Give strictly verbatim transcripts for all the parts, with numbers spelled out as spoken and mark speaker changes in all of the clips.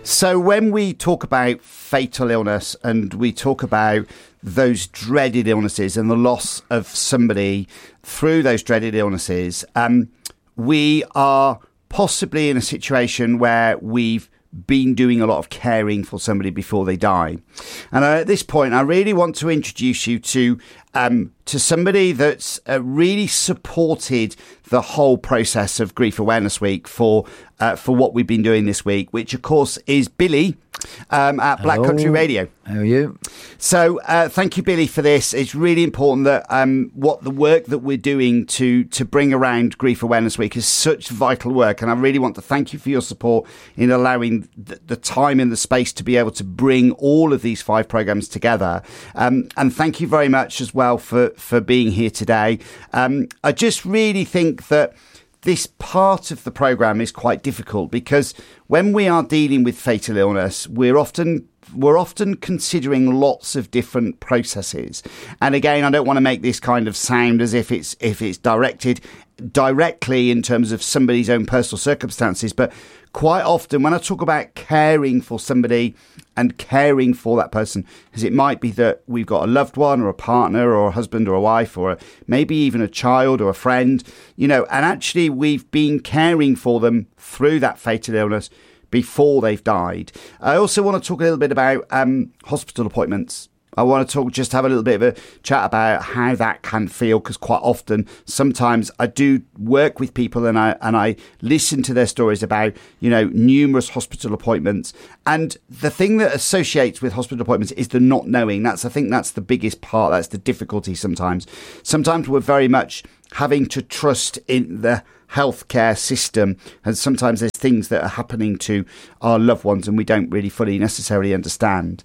Speaker 1: So when we talk about fatal illness and we talk about those dreaded illnesses and the loss of somebody through those dreaded illnesses, um, we are possibly in a situation where we've been doing a lot of caring for somebody before they die. And uh, at this point, I really want to introduce you to um, to somebody that's uh, really supported the whole process of Grief Awareness Week for uh, for what we've been doing this week, which of course is Billy um, at Black
Speaker 2: Hello.
Speaker 1: Country Radio.
Speaker 2: How are you?
Speaker 1: So uh, thank you, Billy, for this. It's really important that um, what the work that we're doing to to bring around Grief Awareness Week is such vital work. And I really want to thank you for your support in allowing the, the time and the space to be able to bring all of these five programmes together. Um, and thank you very much as well for, for being here today. Um, I just really think that this part of the programme is quite difficult because when we are dealing with fatal illness, we're often we're often considering lots of different processes. And again, I don't want to make this kind of sound as if it's if it's directed directly in terms of somebody's own personal circumstances, but quite often when I talk about caring for somebody and caring for that person, because it might be that we've got a loved one or a partner or a husband or a wife or a, maybe even a child or a friend, you know, and actually we've been caring for them through that fatal illness before they've died. I also want to talk a little bit about um, hospital appointments. I want to talk, just have a little bit of a chat about how that can feel, because quite often, sometimes I do work with people and I and I listen to their stories about, you know, numerous hospital appointments. And the thing that associates with hospital appointments is the not knowing. That's, I think that's the biggest part. That's the difficulty sometimes. Sometimes we're very much having to trust in the healthcare system, and sometimes there's things that are happening to our loved ones and we don't really fully necessarily understand.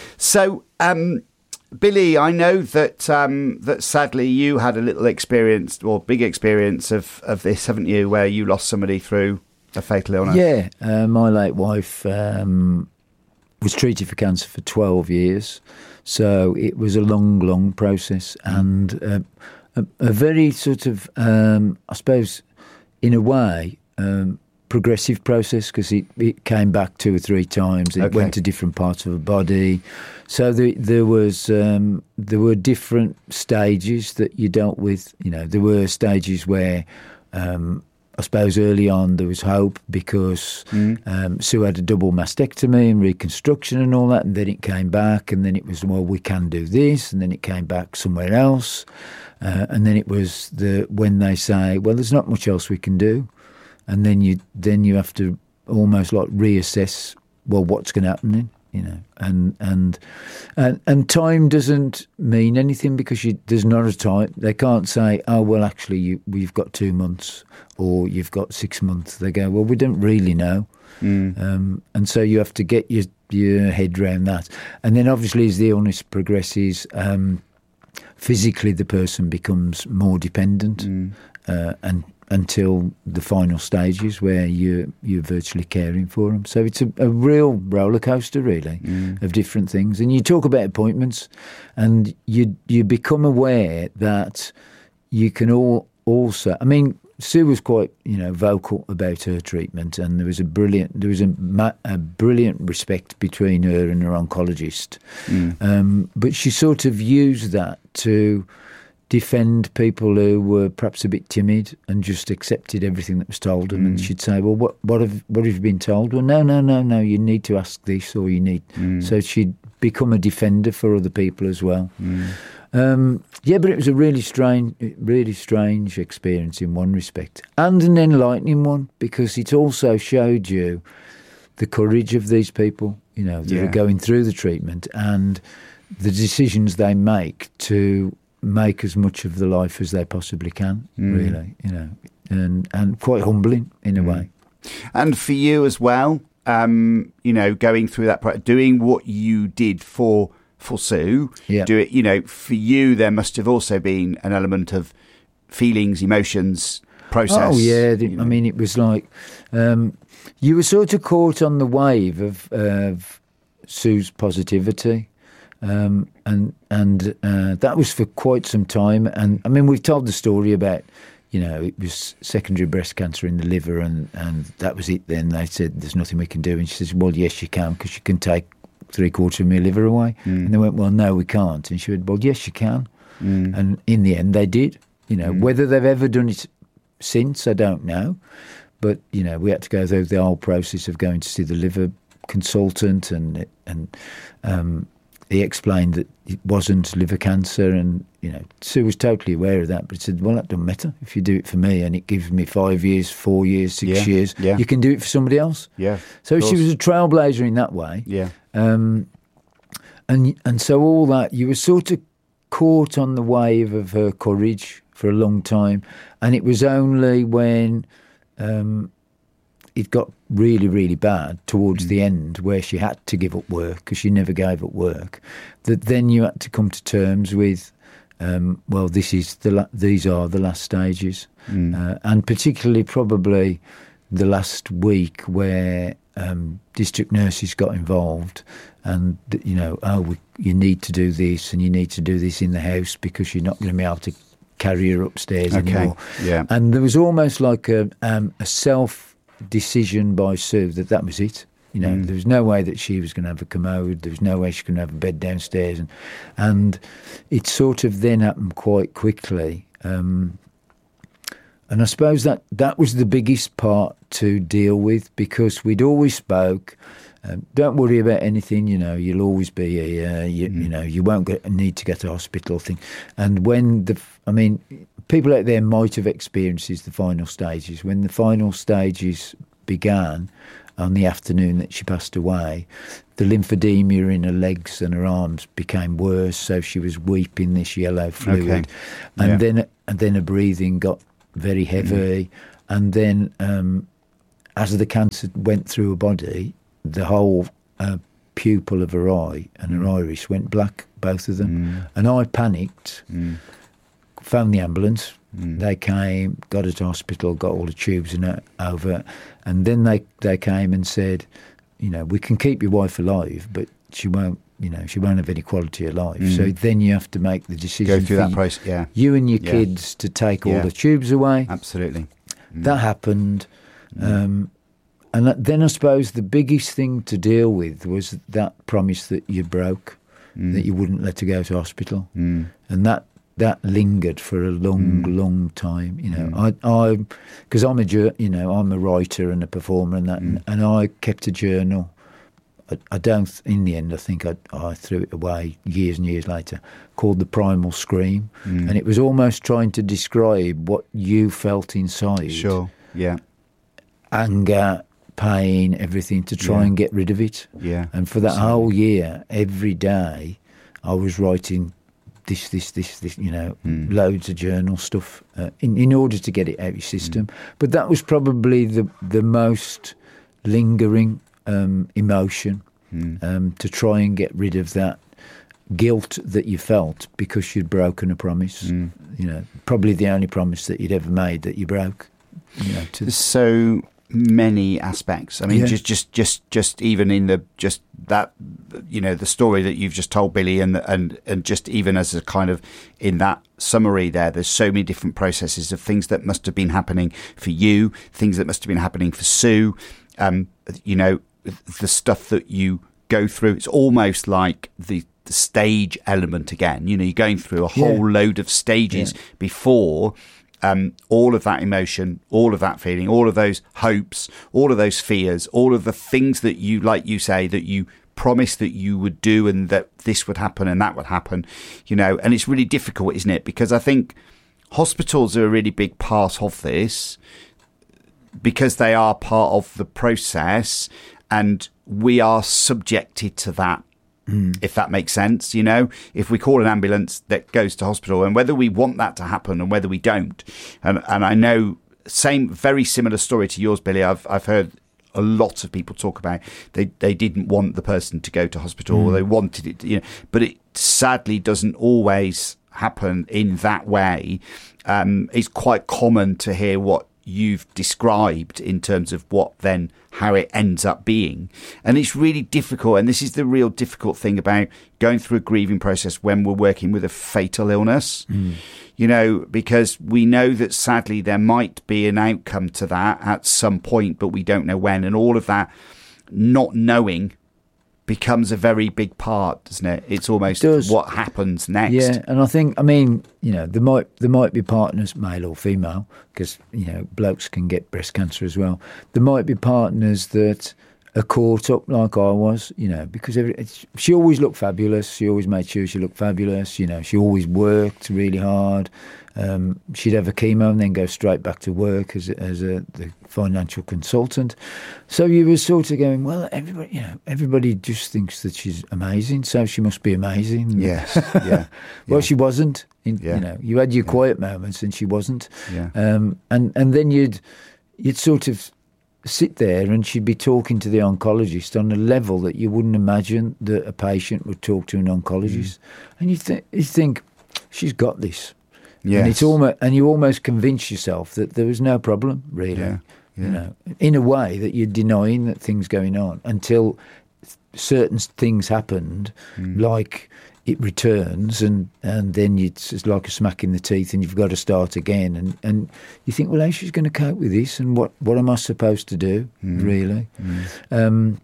Speaker 1: So um Billy, I know that um that sadly you had a little experience or big experience of of this, haven't you, where you lost somebody through a fatal illness?
Speaker 2: Yeah, uh, my late wife um was treated for cancer for twelve years, so it was a long long process and uh, a, a very sort of um I suppose in a way, um, progressive process, because it, it came back two or three times. It
Speaker 1: okay.
Speaker 2: went to different parts of the body. So the, there was um, there were different stages that you dealt with. You know, there were stages where um, I suppose early on there was hope because mm. um, Sue had a double mastectomy and reconstruction and all that, and then it came back, and then it was, well, we can do this, and then it came back somewhere else. Uh, and then it was the when they say, well, there's not much else we can do, and then you then you have to almost like reassess, well, what's going to happen then, you know, and and and, and time doesn't mean anything because you, there's not a time. They can't say, oh, well, actually, you, we've got two months or you've got six months. They go, well, we don't really know, mm. um, and so you have to get your your head around that, and then obviously as the illness progresses. Um, Physically, the person becomes more dependent, mm. uh, and until the final stages where you you're virtually caring for them. So it's a, a real roller coaster, really, mm. of different things. And you talk about appointments, and you you become aware that you can all also. I mean, Sue was quite, you know, vocal about her treatment, and there was a brilliant, there was a, a brilliant respect between her and her oncologist. Mm. Um, but she sort of used that to defend people who were perhaps a bit timid and just accepted everything that was told them. Mm. And she'd say, "Well, what, what have, what have you been told?" "Well, no, no, no, no. You need to ask this, or you need." Mm. So she'd become a defender for other people as well. Mm. Um, yeah, but it was a really strange, really strange experience in one respect, and an enlightening one, because it also showed you the courage of these people, you know, that yeah. are going through the treatment and the decisions they make to make as much of the life as they possibly can, mm. really, you know, and, and quite humbling in a mm. way.
Speaker 1: And for you as well, um, you know, going through that, doing what you did for for Sue, yeah. do it, you know, for you, there must have also been an element of feelings, emotions, process.
Speaker 2: Oh, yeah. The,
Speaker 1: you know.
Speaker 2: I mean, it was like um, you were sort of caught on the wave of, of Sue's positivity. Um, and and uh, that was for quite some time. And I mean, we've told the story about, you know, it was secondary breast cancer in the liver, and, and that was it. Then they said, there's nothing we can do. And she says, well, yes, you can, because you can take three quarters of my liver away. Mm. And they went, well, no, we can't. And she went, well, yes, you can. Mm. And in the end, they did. You know, mm. whether they've ever done it since, I don't know. But, you know, we had to go through the whole process of going to see the liver consultant, and and um, he explained that it wasn't liver cancer, and, you know, Sue was totally aware of that, but he said, well, that doesn't matter. If you do it for me and it gives me five years, four years, six
Speaker 1: yeah,
Speaker 2: years,
Speaker 1: yeah.
Speaker 2: you can do it for somebody else.
Speaker 1: Yeah.
Speaker 2: So she was a trailblazer in that way.
Speaker 1: Yeah.
Speaker 2: Um, and and so all that, you were sort of caught on the wave of her courage for a long time, and it was only when um, it got really, really bad towards mm. the end, where she had to give up work, because she never gave up work, that then you had to come to terms with, um, well, this is the la- these are the last stages, mm. uh, and particularly probably the last week where um, district nurses got involved, and, you know, oh, we, you need to do this, and you need to do this in the house because you're not going to be able to carry her upstairs
Speaker 1: okay.
Speaker 2: anymore.
Speaker 1: Yeah.
Speaker 2: And there was almost like a, um, a self decision by Sue that that was it. You know, mm. there was no way that she was going to have a commode. There was no way she could have a bed downstairs, and and it sort of then happened quite quickly. Um, and I suppose that that was the biggest part to deal with, because we'd always spoke. Um, don't worry about anything. You know, you'll always be here. You, mm. you know, you won't get, need to get to hospital thing. And when the, I mean, people out there might have experienced the final stages. When the final stages began on the afternoon that she passed away, the lymphedema in her legs and her arms became worse. So she was weeping this yellow fluid,
Speaker 1: okay.
Speaker 2: and
Speaker 1: yeah.
Speaker 2: then and then her breathing got very heavy, mm. and then um, as the cancer went through her body, the whole uh, pupil of her eye and her mm. iris went black, both of them. Mm. And I panicked, mm. phoned the ambulance. Mm. They came, got her to hospital, got all the tubes and that over. And then they, they came and said, you know, we can keep your wife alive, but she won't, you know, she won't have any quality of life. Mm. So then you have to make the decision.
Speaker 1: Go through that process, yeah.
Speaker 2: You and your
Speaker 1: yeah.
Speaker 2: kids to take all
Speaker 1: yeah.
Speaker 2: the tubes away.
Speaker 1: Absolutely. Mm.
Speaker 2: That happened. Mm. Um, And then I suppose the biggest thing to deal with was that promise that you broke, mm. that you wouldn't let her go to hospital. Mm. And that that lingered for a long, mm. long time. You know, mm. I, I, because I'm a, you know, I'm a writer and a performer and that, mm. and, and I kept a journal. I, I don't, in the end, I think I, I threw it away years and years later, called The Primal Scream. Mm. And it was almost trying to describe what you felt inside.
Speaker 1: Sure, yeah.
Speaker 2: Anger, pain, everything, to try yeah. and get rid of it.
Speaker 1: Yeah.
Speaker 2: And for that
Speaker 1: Absolutely.
Speaker 2: whole year, every day, I was writing this, this, this, this, you know, mm. loads of journal stuff uh, in, in order to get it out of your system. Mm. But that was probably the, the most lingering um, emotion, mm. um, to try and get rid of that guilt that you felt because you'd broken a promise. Mm. You know, probably the only promise that you'd ever made that you broke. You know, to
Speaker 1: so many aspects. I mean,
Speaker 2: yeah.
Speaker 1: just, just, just, just even in the just that, you know, the story that you've just told, Billy, and and and just even as a kind of in that summary there, there's so many different processes of things that must have been happening for you, things that must have been happening for Sue. Um, you know, the stuff that you go through. It's almost like the, the stage element again. You know, you're going through a whole yeah. load of stages yeah. before. Um, all of that emotion, all of that feeling, all of those hopes, all of those fears, all of the things that you, like you say, that you promised that you would do and that this would happen and that would happen, you know, and it's really difficult, isn't it? Because I think hospitals are a really big part of this because they are part of the process and we are subjected to that. Mm. If that makes sense, you know, if we call an ambulance that goes to hospital and whether we want that to happen and whether we don't. And and I know same, very similar story to yours, Billy. I've I've heard a lot of people talk about they, they didn't want the person to go to hospital mm. or they wanted it, to, you know, but it sadly doesn't always happen in that way. Um, it's quite common to hear what you've described in terms of what then how it ends up being. And it's really difficult, and this is the real difficult thing about going through a grieving process when we're working with a fatal illness. Mm. You know, because we know that sadly there might be an outcome to that at some point, but we don't know when. And all of that not knowing becomes a very big part, doesn't it? It's almost it what happens next.
Speaker 2: Yeah, and I think, I mean, you know, there might there might be partners, male or female, because, you know, blokes can get breast cancer as well. There might be partners that are caught up like I was, you know, because every, it's, she always looked fabulous. She always made sure she looked fabulous. You know, she always worked really hard. Um, she'd have a chemo and then go straight back to work as a, as a the financial consultant. So you were sort of going, well, everybody, you know, everybody just thinks that she's amazing, so she must be amazing.
Speaker 1: Yes, yeah.
Speaker 2: Well,
Speaker 1: yeah.
Speaker 2: she wasn't. In,
Speaker 1: yeah.
Speaker 2: You know, you had your
Speaker 1: yeah.
Speaker 2: quiet moments and she wasn't.
Speaker 1: Yeah.
Speaker 2: Um, and and then you'd you'd sort of sit there and she'd be talking to the oncologist on a level that you wouldn't imagine that a patient would talk to an oncologist. Mm. And you, th- you think, she's got this. Yes. And, it's almost, and you almost convince yourself that there was no problem, really.
Speaker 1: Yeah. Yeah.
Speaker 2: You know, in a way that you're denying that things going on until certain things happened, mm. like it returns, and, and then it's, it's like a smack in the teeth and you've got to start again. And, and you think, well, how she's going to cope with this and what, what am I supposed to do, mm. really? Mm. Um,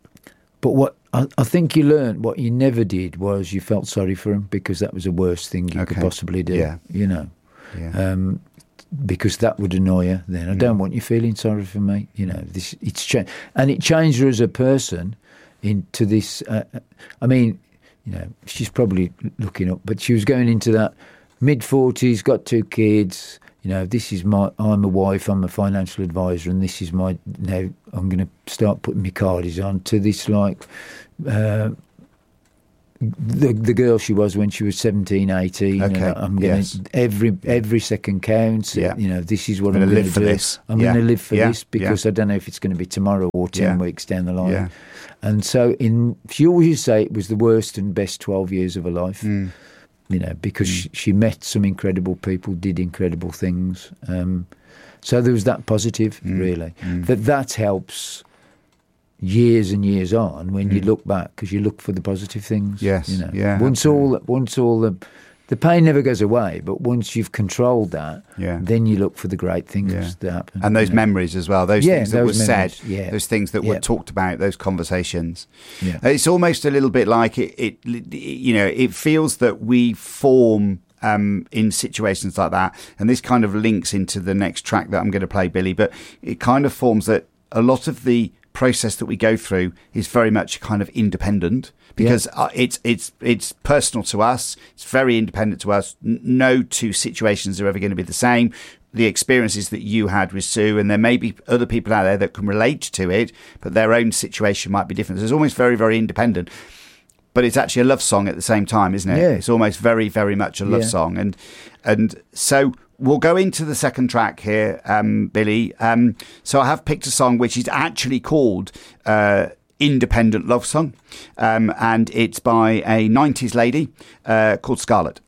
Speaker 2: but what I, I think you learned, what you never did was you felt sorry for him, because that was the worst thing you okay. could possibly do,
Speaker 1: yeah.
Speaker 2: you know.
Speaker 1: Yeah.
Speaker 2: Um, because that would annoy her then. I mm. don't want you feeling sorry for me, you know. This it's cha- And it changed her as a person into this, uh, I mean, you know, she's probably looking up, but she was going into that mid-forties, got two kids, you know, this is my, I'm a wife, I'm a financial advisor, and this is my, now I'm going to start putting my cardies on, to this, like, uh, the the girl she was when she was seventeen, eighteen.
Speaker 1: Okay.
Speaker 2: You know, I'm going
Speaker 1: yes.
Speaker 2: to, every, every second counts,
Speaker 1: yeah.
Speaker 2: you know, this is what
Speaker 1: I'm
Speaker 2: I'm
Speaker 1: going to
Speaker 2: do.
Speaker 1: live for this.
Speaker 2: I'm
Speaker 1: yeah.
Speaker 2: going to live for
Speaker 1: yeah.
Speaker 2: this, because
Speaker 1: yeah.
Speaker 2: I don't know if it's going to be tomorrow or ten
Speaker 1: yeah.
Speaker 2: weeks down the line.
Speaker 1: Yeah.
Speaker 2: And so in, she always say it was the worst and best twelve years of her life, mm. you know, because mm. she, she met some incredible people, did incredible things. Um, so there was that positive, mm. really,
Speaker 1: mm.
Speaker 2: that that helps years and years on when mm. you look back, because you look for the positive things.
Speaker 1: Yes,
Speaker 2: you know.
Speaker 1: yeah.
Speaker 2: Once
Speaker 1: absolutely.
Speaker 2: all, once all the, the pain never goes away, but once you've controlled that,
Speaker 1: yeah.
Speaker 2: then you look for the great things
Speaker 1: yeah.
Speaker 2: that happen.
Speaker 1: And those
Speaker 2: you know.
Speaker 1: memories as well, those
Speaker 2: yeah,
Speaker 1: things that
Speaker 2: those
Speaker 1: were
Speaker 2: memories.
Speaker 1: said,
Speaker 2: yeah.
Speaker 1: those things that
Speaker 2: yeah.
Speaker 1: were talked about, those conversations.
Speaker 2: Yeah.
Speaker 1: It's almost a little bit like it, it, you know, it feels that we form um, in situations like that. And this kind of links into the next track that I'm going to play, Billy, but it kind of forms that a lot of the process that we go through is very much kind of independent, because yeah. it's it's it's personal to us. It's very independent to us. No two situations are ever going to be the same. The experiences that you had with Sue, and there may be other people out there that can relate to it, but their own situation might be different. So it's almost very, very independent. But it's actually a love song at the same time, isn't it?
Speaker 2: Yeah.
Speaker 1: It's almost very, very much a love
Speaker 2: yeah.
Speaker 1: song. And and so we'll go into the second track here, um, Billy. Um, so I have picked a song which is actually called uh, Independent Love Song. Um, and it's by a nineties lady uh, called Scarlett.